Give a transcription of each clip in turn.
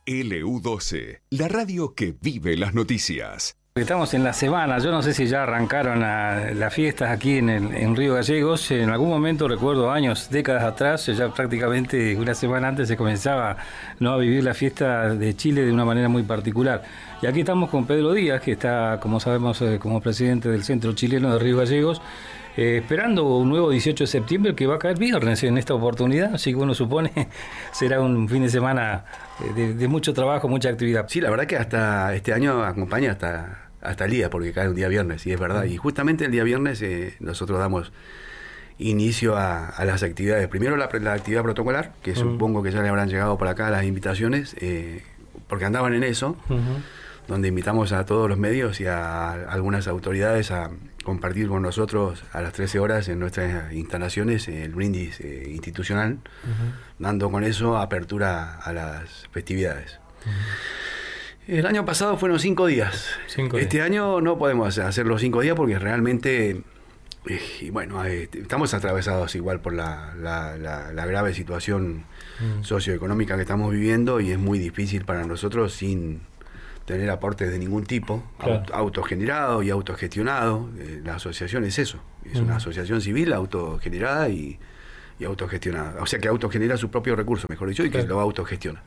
LU12, la radio que vive las noticias. Estamos en la semana, yo no sé si ya arrancaron las fiestas aquí en Río Gallegos. En algún momento, recuerdo años, décadas atrás, ya prácticamente una semana antes se comenzaba a vivir la fiesta de Chile de una manera muy particular. Y aquí estamos con Pedro Díaz, que está, como sabemos, como presidente del Centro Chileno de Río Gallegos, esperando un nuevo 18 de septiembre que va a caer viernes en esta oportunidad, así que uno supone será un fin de semana de mucho trabajo, mucha actividad. Sí, la verdad que hasta este año acompaña hasta el día, porque cae un día viernes, y es verdad. Y justamente el día viernes nosotros damos inicio a las actividades. Primero la actividad protocolar, que supongo que ya le habrán llegado por acá las invitaciones, porque andaban en eso, donde invitamos a todos los medios y a algunas autoridades a compartir con nosotros a las 13 horas en nuestras instalaciones el brindis institucional, dando con eso apertura a las festividades. El año pasado fueron 5 días. Este año no podemos hacer los 5 días porque realmente, estamos atravesados igual por la grave situación socioeconómica que estamos viviendo, y es muy difícil para nosotros sin tener aportes de ningún tipo, claro, autogenerado y autogestionado. La asociación es eso, es una asociación civil autogenerada y autogestionada, o sea que autogenera su propio recurso, mejor dicho, y que lo autogestiona.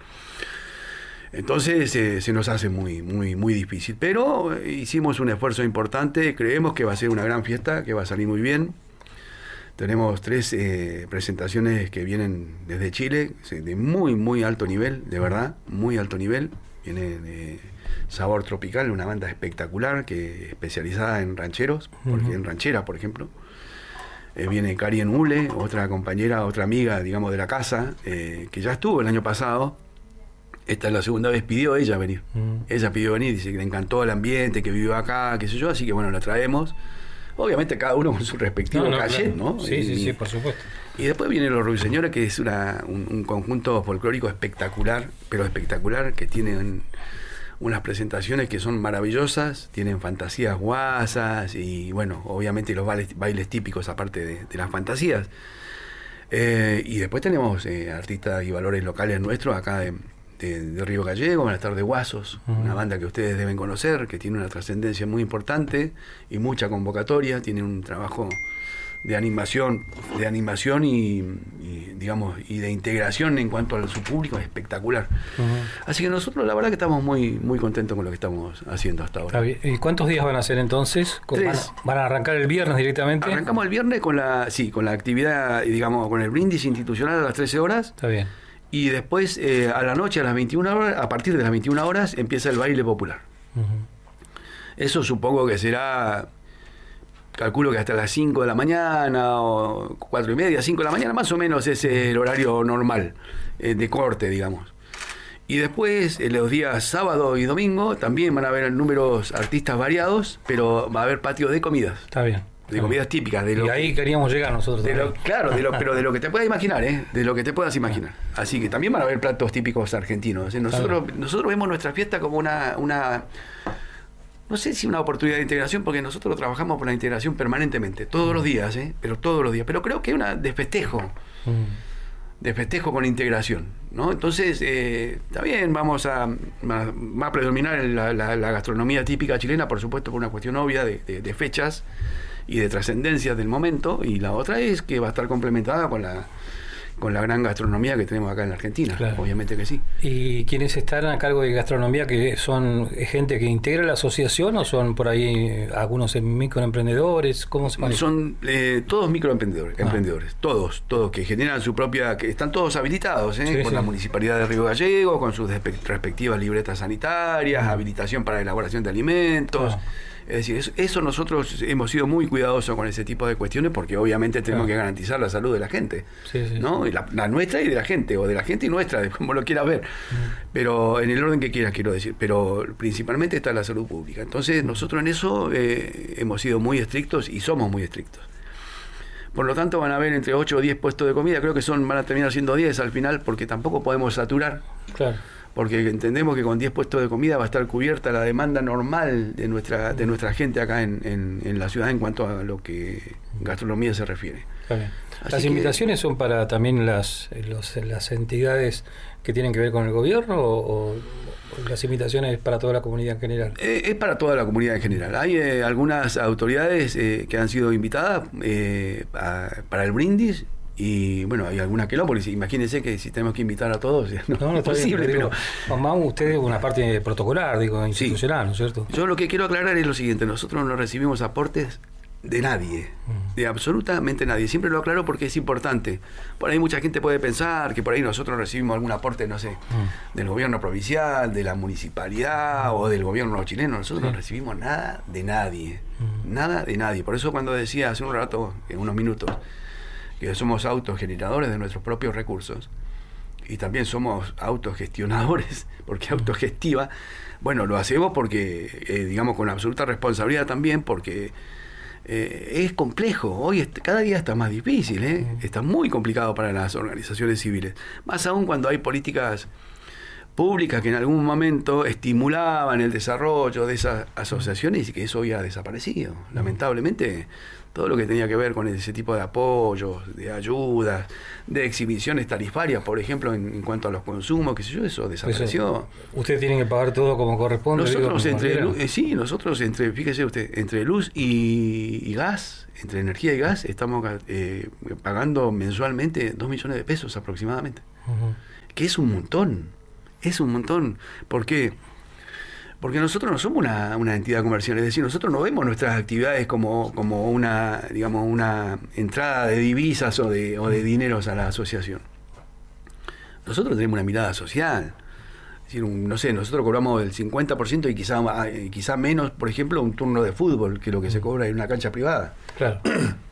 Entonces se nos hace muy, muy, muy difícil, pero hicimos un esfuerzo importante, creemos que va a ser una gran fiesta, que va a salir muy bien. Tenemos 3 presentaciones que vienen desde Chile, de muy, muy alto nivel, de verdad, muy alto nivel. Viene de Sabor Tropical, una banda espectacular, que especializada en rancheros, porque en rancheras, por ejemplo. Viene Karien Ule, otra compañera, otra amiga, digamos, de la casa, que ya estuvo el año pasado. Esta es la segunda vez, pidió ella venir. Ella pidió venir, dice que le encantó el ambiente, que vivió acá, qué sé yo, así que bueno, la traemos. Obviamente cada uno con su respectivo cachet, claro, ¿no? Sí, por supuesto. Y después vienen los Ruiseñores, que es un conjunto folclórico espectacular, pero espectacular, que tienen unas presentaciones que son maravillosas, tienen fantasías guasas y bueno, obviamente los bailes típicos aparte de las fantasías. Y después tenemos artistas y valores locales nuestros acá de Río Gallegos. Van a estar de Guasos, una banda que ustedes deben conocer, que tiene una trascendencia muy importante y mucha convocatoria, tiene un trabajo de animación y digamos y de integración en cuanto a su público espectacular. Así que nosotros la verdad que estamos muy, muy contentos con lo que estamos haciendo hasta ahora. ¿Y cuántos días van a ser entonces? 3. ¿Van a arrancar el viernes directamente? Arrancamos el viernes con la actividad, digamos, con el brindis institucional a las 13 horas. Está bien. Y después a la noche, a las 21 horas, a partir de las 21 horas, empieza el baile popular. Eso supongo que será, calculo que hasta las 5 de la mañana, o 4 y media, 5 de la mañana, más o menos es el horario normal, de corte, digamos. Y después, los días sábado y domingo, también van a haber números artistas variados, pero va a haber patio de comidas. Está bien. De comidas típicas. Y ahí queríamos llegar nosotros. Pero de lo que te puedas imaginar, de lo que te puedas imaginar. Así que también van a haber platos típicos argentinos. Nosotros vemos nuestra fiesta como una no sé si una oportunidad de integración, porque nosotros trabajamos por la integración permanentemente, todos los días, pero todos los días. Pero creo que es una de festejo. De festejo con integración, ¿no? Entonces, está bien, va a predominar la gastronomía típica chilena, por supuesto, por una cuestión obvia de fechas y de trascendencias del momento, y la otra es que va a estar complementada con la gran gastronomía que tenemos acá en la Argentina, claro. Obviamente que sí. ¿Y quiénes están a cargo de gastronomía, que son gente que integra la asociación, o son por ahí algunos microemprendedores? ¿Cómo se maneja? Son todos microemprendedores, todos que generan su propia, que están todos habilitados, con la Municipalidad de Río Gallegos, con sus respectivas libretas sanitarias, habilitación para elaboración de alimentos. Es decir, eso nosotros hemos sido muy cuidadosos con ese tipo de cuestiones, porque obviamente tenemos que garantizar la salud de la gente, ¿no? Y la nuestra y de la gente, o de la gente y nuestra, de como lo quieras ver, pero en el orden que quieras, quiero decir, pero principalmente está la salud pública. Entonces nosotros en eso hemos sido muy estrictos y somos muy estrictos. Por lo tanto van a haber entre 8 o 10 puestos de comida, creo que van a terminar siendo 10 al final, porque tampoco podemos saturar. Claro. Porque entendemos que con 10 puestos de comida va a estar cubierta la demanda normal de nuestra gente acá en la ciudad en cuanto a lo que gastronomía se refiere. Está bien. ¿Las invitaciones son para también las entidades que tienen que ver con el gobierno o las invitaciones para toda la comunidad en general? Es para toda la comunidad en general. Hay algunas autoridades que han sido invitadas para el brindis. Y bueno, hay alguna que no, porque imagínense que si tenemos que invitar a todos, no es posible. Bien, pero más ustedes una parte protocolar, institucional, ¿no es cierto? Yo lo que quiero aclarar es lo siguiente: nosotros no recibimos aportes de nadie, de absolutamente nadie. Siempre lo aclaro porque es importante. Por ahí mucha gente puede pensar que por ahí nosotros recibimos algún aporte, no sé, del gobierno provincial, de la municipalidad o del gobierno chileno. Nosotros no recibimos nada de nadie, nada de nadie. Por eso cuando decía hace un rato, en unos minutos, que somos autogeneradores de nuestros propios recursos y también somos autogestionadores, porque autogestiva, bueno, lo hacemos porque, digamos, con absoluta responsabilidad también, porque es complejo. Hoy cada día está más difícil, está muy complicado para las organizaciones civiles, más aún cuando hay políticas públicas que en algún momento estimulaban el desarrollo de esas asociaciones y que eso hoy ha desaparecido. Lamentablemente, todo lo que tenía que ver con ese tipo de apoyos, de ayudas, de exhibiciones tarifarias, por ejemplo, en cuanto a los consumos, qué sé yo, eso desapareció. Ustedes tienen que pagar todo como corresponde. Nosotros fíjese usted, entre luz y gas, entre energía y gas, estamos pagando mensualmente 2 millones de pesos aproximadamente. Que es un montón. Es un montón. ¿Por qué? Porque nosotros no somos una entidad comercial, es decir, nosotros no vemos nuestras actividades como una, digamos, una entrada de divisas o de dineros a la asociación. Nosotros tenemos una mirada social. Es decir, no sé, nosotros cobramos el 50% y quizá menos, por ejemplo, un turno de fútbol, que lo que se cobra en una cancha privada. Claro.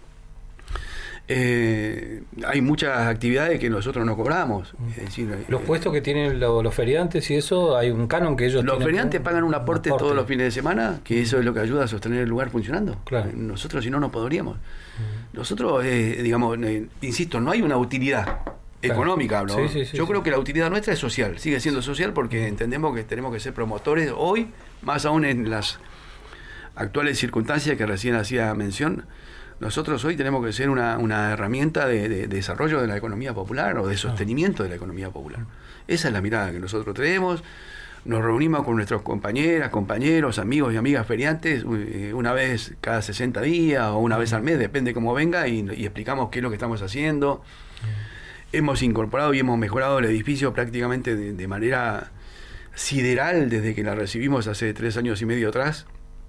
Hay muchas actividades que nosotros no cobramos. Es decir, los puestos que tienen los feriantes y eso, hay un canon que ellos los feriantes pagan un aporte todos los fines de semana, que eso es lo que ayuda a sostener el lugar funcionando. Claro. Nosotros si no podríamos. Nosotros, digamos, insisto, no hay una utilidad económica, hablo. Yo creo que la utilidad nuestra es social, sigue siendo social porque entendemos que tenemos que ser promotores hoy, más aún en las actuales circunstancias que recién hacía mención. Nosotros hoy tenemos que ser una herramienta de desarrollo de la economía popular o de sostenimiento de la economía popular. Esa es la mirada que nosotros tenemos. Nos reunimos con nuestros compañeras, compañeros, amigos y amigas feriantes una vez cada 60 días o una vez al mes, depende cómo venga, y explicamos qué es lo que estamos haciendo. Hemos incorporado y hemos mejorado el edificio prácticamente de manera sideral desde que la recibimos hace 3 años y medio atrás.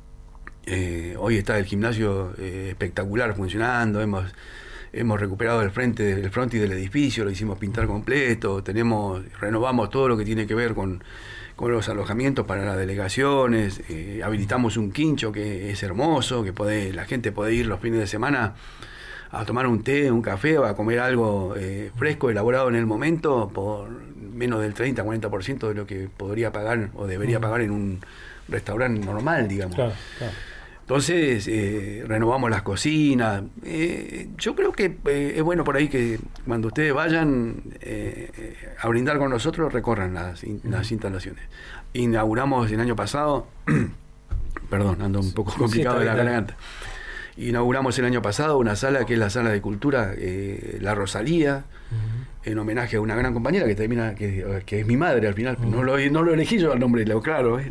Hoy está el gimnasio espectacular funcionando, hemos recuperado el frontis del edificio, lo hicimos pintar completo, renovamos todo lo que tiene que ver con los alojamientos para las delegaciones, habilitamos un quincho que es hermoso, que la gente puede ir los fines de semana a tomar un té, un café o a comer algo fresco, elaborado en el momento, por menos del 30-40% de lo que podría pagar o debería pagar en un restaurante normal, digamos. Claro. Entonces, renovamos las cocinas. Yo creo que es bueno por ahí que cuando ustedes vayan a brindar con nosotros, recorran las instalaciones. Inauguramos el año pasado, perdón, ando un poco complicado de la garganta. Inauguramos el año pasado una sala que es la sala de cultura, La Rosalía, en homenaje a una gran compañera que es mi madre al final. No lo elegí yo al nombre, claro.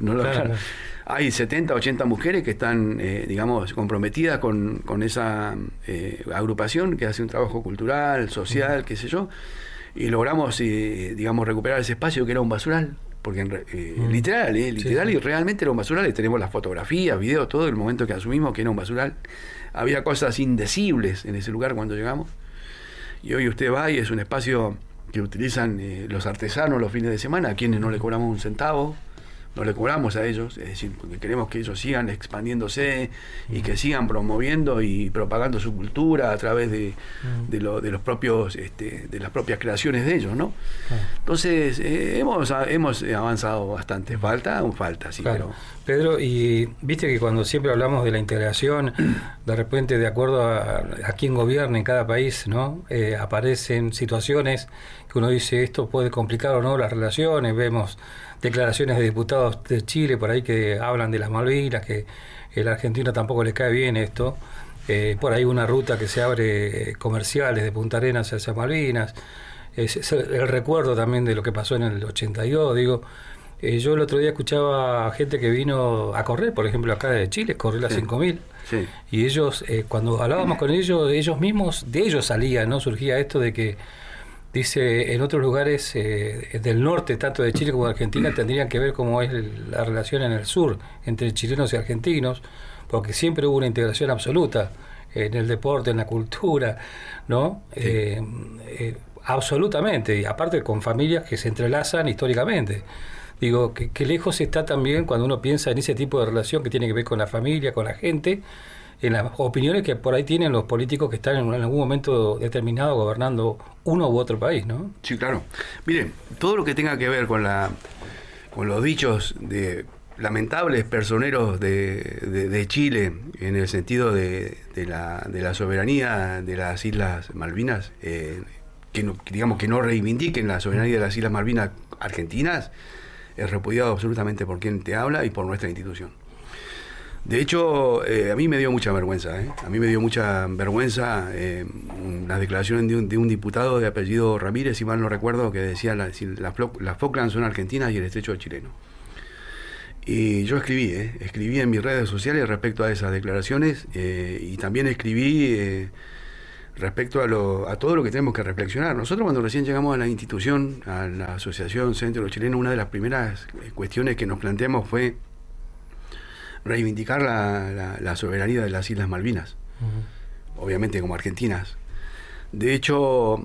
Hay 70, 80 mujeres que están, digamos, comprometidas con esa agrupación que hace un trabajo cultural, social, qué sé yo, y logramos, digamos, recuperar ese espacio que era un basural, porque literal, y realmente era un basural. Tenemos las fotografías, videos, todo el momento que asumimos que era un basural. Había cosas indecibles en ese lugar cuando llegamos, y hoy usted va y es un espacio que utilizan los artesanos los fines de semana, a quienes no le cobramos un centavo. No le cobramos a ellos, es decir, porque queremos que ellos sigan expandiéndose y que sigan promoviendo y propagando su cultura a través de los propios, de las propias creaciones de ellos, ¿no? Entonces hemos avanzado bastante, falta, sí, claro. Pedro, y viste que cuando siempre hablamos de la integración, de repente, de acuerdo a quién gobierna en cada país, ¿no? Aparecen situaciones que uno dice, esto puede complicar o no las relaciones. Vemos declaraciones de diputados de Chile por ahí que hablan de las Malvinas, que a la Argentina tampoco les cae bien esto. por ahí una ruta que se abre comercial desde Punta Arenas hacia Malvinas. Es el recuerdo también de lo que pasó en el 82, digo. Yo el otro día escuchaba a gente que vino a correr, por ejemplo, acá de Chile, correr las 5.000. Sí. Y ellos, cuando hablábamos con ellos mismos, de ellos salía, ¿no? Surgía esto de que, dice, en otros lugares del norte, tanto de Chile como de Argentina, tendrían que ver cómo es la relación en el sur, entre chilenos y argentinos, porque siempre hubo una integración absoluta en el deporte, en la cultura, ¿no? Sí. Absolutamente, y aparte con familias que se entrelazan históricamente. Digo, que lejos está también cuando uno piensa en ese tipo de relación que tiene que ver con la familia, con la gente, en las opiniones que por ahí tienen los políticos que están en algún momento determinado gobernando uno u otro país, ¿no? Sí, claro. Miren, todo lo que tenga que ver con los dichos de lamentables personeros de Chile, en el sentido de la soberanía de las Islas Malvinas, digamos que no reivindiquen la soberanía de las Islas Malvinas argentinas, es repudiado absolutamente por quien te habla y por nuestra institución. De hecho, a mí me dio mucha vergüenza, a mí me dio mucha vergüenza las declaraciones de un diputado de apellido Ramírez, si mal no recuerdo, que decía las Falklands son argentinas y el estrecho es chileno. Y yo escribí en mis redes sociales respecto a esas declaraciones, y también escribí respecto a todo lo que tenemos que reflexionar. Nosotros cuando recién llegamos a la institución, a la Asociación Centro Chileno, una de las primeras cuestiones que nos planteamos fue reivindicar la soberanía de las Islas Malvinas, obviamente como argentinas. De hecho,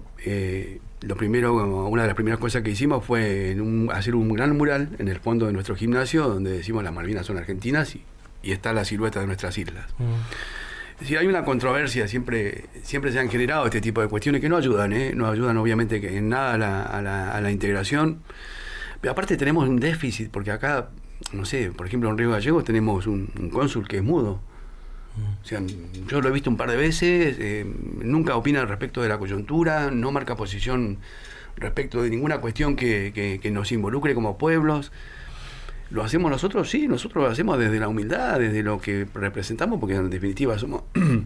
una de las primeras cosas que hicimos fue hacer un gran mural en el fondo de nuestro gimnasio donde decimos las Malvinas son argentinas y está la silueta de nuestras islas. Es decir, hay una controversia, siempre se han generado este tipo de cuestiones que no ayudan, no ayudan obviamente que en nada a la integración. Pero aparte tenemos un déficit, porque acá, no sé, por ejemplo en Río Gallegos tenemos un cónsul que es mudo. O sea, yo lo he visto un par de veces, nunca opina respecto de la coyuntura, no marca posición respecto de ninguna cuestión que nos involucre como pueblos. ¿Lo hacemos nosotros? Sí, nosotros lo hacemos desde la humildad, desde lo que representamos, porque en definitiva somos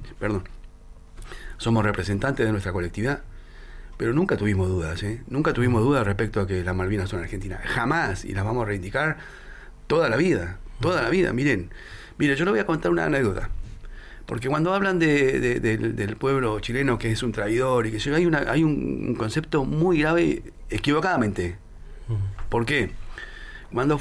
representantes de nuestra colectividad. Pero nunca tuvimos dudas, nunca tuvimos dudas respecto a que las Malvinas son argentinas. Jamás, y las vamos a reivindicar toda la vida. Miren, yo les voy a contar una anécdota. Porque cuando hablan del pueblo chileno que es un traidor, y que hay un concepto muy grave equivocadamente. ¿Por qué? Cuando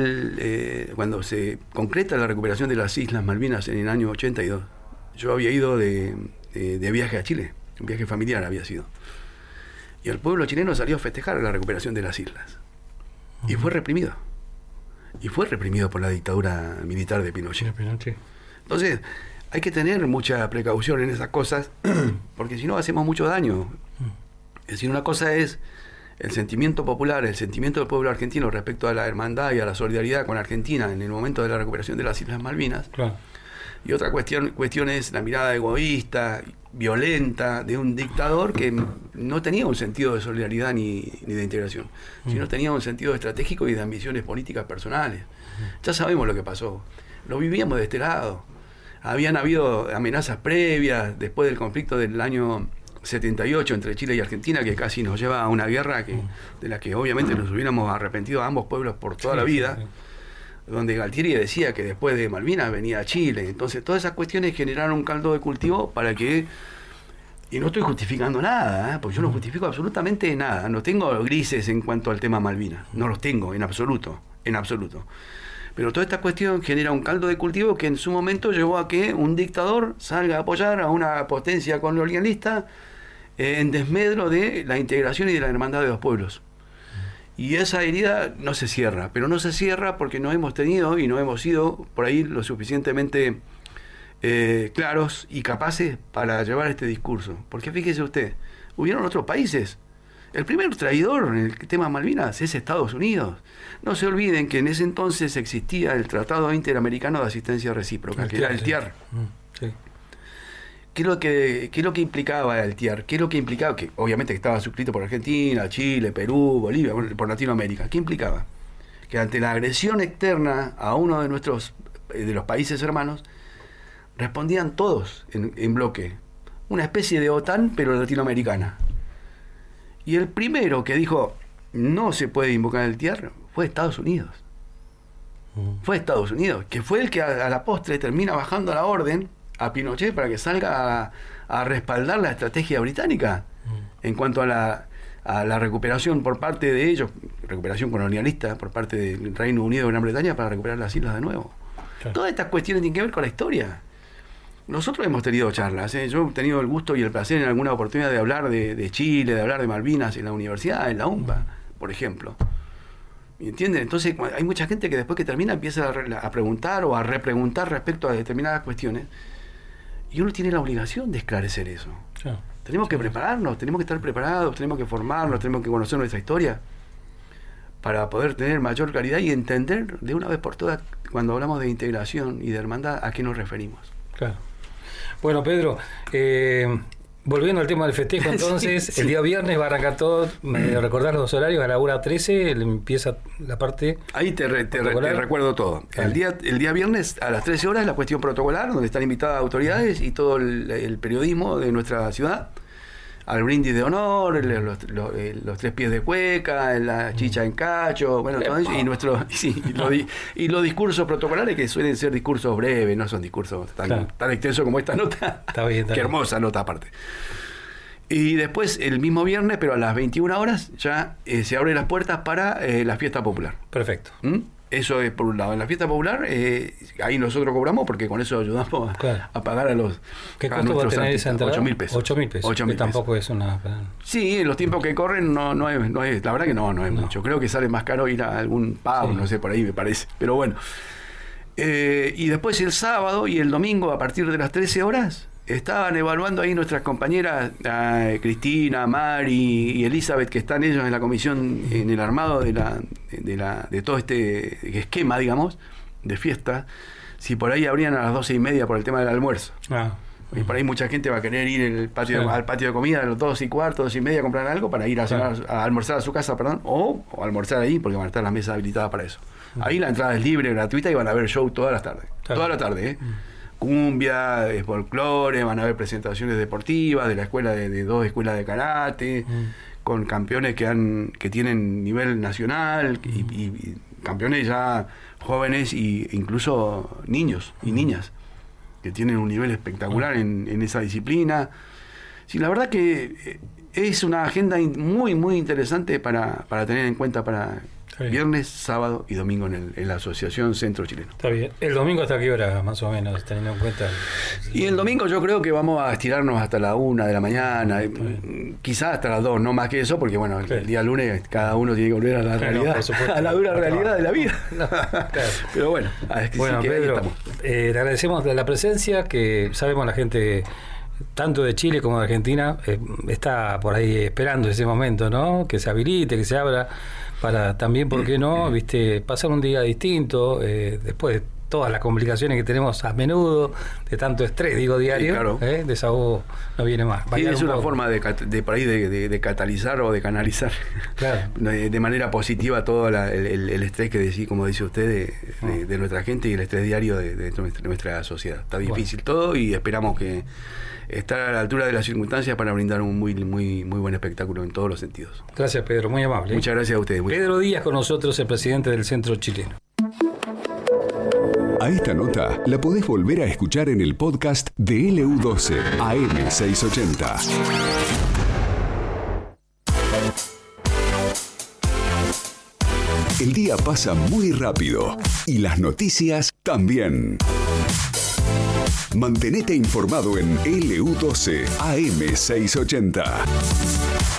se concreta la recuperación de las Islas Malvinas en el año 82, yo había ido de viaje a Chile, un viaje familiar había sido. Y el pueblo chileno salió a festejar la recuperación de las islas. Y fue reprimido. Y fue reprimido por la dictadura militar de Pinochet. Entonces, hay que tener mucha precaución en esas cosas, porque si no hacemos mucho daño. Es decir, una cosa es el sentimiento popular, el sentimiento del pueblo argentino respecto a la hermandad y a la solidaridad con Argentina en el momento de la recuperación de las Islas Malvinas. Claro. Y otra cuestión es la mirada egoísta, violenta, de un dictador que no tenía un sentido de solidaridad ni de integración, sino tenía un sentido estratégico y de ambiciones políticas personales. Ya sabemos lo que pasó. Lo vivíamos de este lado. Habían habido amenazas previas después del conflicto del año 78 entre Chile y Argentina, que casi nos lleva a una guerra de la que obviamente nos hubiéramos arrepentido a ambos pueblos por toda la vida, donde Galtieri decía que después de Malvinas venía Chile. Entonces todas esas cuestiones generaron un caldo de cultivo para que, y no estoy justificando nada, porque yo no justifico absolutamente nada, no tengo grises en cuanto al tema Malvinas, no los tengo en absoluto. Pero toda esta cuestión genera un caldo de cultivo que en su momento llevó a que un dictador salga a apoyar a una potencia colonialista en desmedro de la integración y de la hermandad de los pueblos. Y esa herida no se cierra, pero no se cierra porque no hemos tenido y no hemos sido por ahí lo suficientemente claros y capaces para llevar este discurso. Porque fíjese usted, hubieron otros países. El primer traidor en el tema Malvinas es Estados Unidos. No se olviden que en ese entonces existía el Tratado Interamericano de Asistencia Recíproca, que era el TIAR. Sí. ¿Qué es lo que implicaba el TIAR? ¿Qué es lo que implicaba? Que obviamente estaba suscrito por Argentina, Chile, Perú, Bolivia, por Latinoamérica. ¿Qué implicaba? Que ante la agresión externa a uno de los países hermanos, respondían todos en bloque. Una especie de OTAN, pero latinoamericana. Y el primero que dijo, no se puede invocar el TIAR, fue Estados Unidos. Fue Estados Unidos, que fue el que a la postre termina bajando la orden a Pinochet para que salga a respaldar la estrategia británica en cuanto a la recuperación por parte de ellos, recuperación colonialista por parte del Reino Unido y Gran Bretaña para recuperar las islas de nuevo. Claro. Todas estas cuestiones tienen que ver con la historia. Nosotros hemos tenido charlas, yo he tenido el gusto y el placer en alguna oportunidad de hablar de Chile, de hablar de Malvinas en la universidad, en la UMBA, por ejemplo. ¿Me entienden? Entonces hay mucha gente que después que termina empieza a preguntar o a repreguntar respecto a determinadas cuestiones, y uno tiene la obligación de esclarecer eso. Claro. Tenemos que prepararnos, tenemos que estar preparados, tenemos que formarnos, tenemos que conocer nuestra historia para poder tener mayor claridad y entender de una vez por todas, cuando hablamos de integración y de hermandad, a qué nos referimos. Claro. Bueno, Pedro, volviendo al tema del festejo, entonces, sí. El día viernes va a arrancar todo, recordar los horarios, a la hora 13 empieza la parte... Ahí te recuerdo todo. El día viernes a las 13 horas la cuestión protocolar, donde están invitadas autoridades y todo el periodismo de nuestra ciudad, al brindis de honor, los 3 pies de cueca, la chicha en cacho, bueno, todo eso, y los discursos protocolares, que suelen ser discursos breves, no son discursos tan extensos como esta nota. Está bien. Qué hermosa nota aparte. Y después, el mismo viernes, pero a las 21 horas, ya se abren las puertas para la fiesta popular. Perfecto. Eso es por un lado. En la fiesta popular, ahí nosotros cobramos porque con eso ayudamos a pagar a los... ¿Qué costo va a tener esa entrada? 8.000 pesos. 8.000 pesos. Que tampoco es una... Sí, en los tiempos que corren no es la verdad que no es mucho. Creo que sale más caro ir a algún pub, no sé, por ahí me parece. Pero bueno. Y después el sábado y el domingo, a partir de las 13 horas, estaban evaluando ahí nuestras compañeras Cristina, Mari y Elizabeth, que están ellos en la comisión, en el armado de todo este esquema, digamos, de fiesta, si por ahí abrían a las 12:30 por el tema del almuerzo. Y por ahí mucha gente va a querer ir al patio de comida a las 2:15, 2:30 a comprar algo para ir a almorzar a su casa, o almorzar ahí, porque van a estar las mesas habilitadas para eso. Ahí la entrada es libre, gratuita, y van a ver show todas las tardes. Toda la tarde, cumbia, folclore, van a haber presentaciones deportivas de la escuela de 2 escuelas de karate, con campeones que tienen nivel nacional y campeones ya jóvenes e incluso niños y niñas que tienen un nivel espectacular en esa disciplina. Sí, la verdad que es una agenda muy muy interesante para tener en cuenta para viernes, sábado y domingo en la Asociación Centro Chileno. Está bien. ¿El domingo hasta qué hora, más o menos, teniendo en cuenta? Y el domingo yo creo que vamos a estirarnos hasta la 1 de la mañana, quizás hasta las 2, no más que eso, porque bueno, el día lunes cada uno tiene que volver a la realidad, a la dura realidad de la vida. Pero bueno, bueno, Pedro, te agradecemos la presencia, que sabemos la gente tanto de Chile como de Argentina está por ahí esperando ese momento, ¿no? Que se habilite, que se abra, para también, ¿por qué no? Pasar un día distinto, después de todas las complicaciones que tenemos a menudo, de tanto estrés, diario, claro. Desahogo no viene más. Sí, es una forma de catalizar o de canalizar de manera positiva todo el estrés que decís, como dice usted, de nuestra gente, y el estrés diario de nuestra sociedad. Está difícil todo, y esperamos que estar a la altura de las circunstancias para brindar un muy muy muy buen espectáculo en todos los sentidos. Gracias, Pedro, muy amable. Muchas gracias a ustedes. Pedro Díaz con nosotros, el presidente del Centro Chileno. A esta nota la podés volver a escuchar en el podcast de LU12 AM680. El día pasa muy rápido y las noticias también. Mantenete informado en LU12 AM680.